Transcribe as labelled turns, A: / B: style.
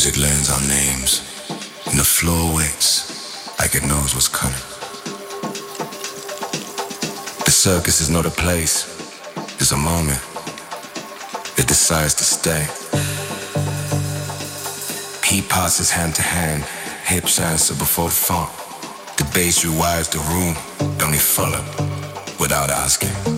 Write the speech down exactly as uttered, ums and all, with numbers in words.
A: Music lands our names, and the floor waits like it knows what's coming. The circus is not a place, it's a moment. It decides to stay. He passes hand to hand, hips answer before the funk. The bass rewires the room, don't he follow without asking.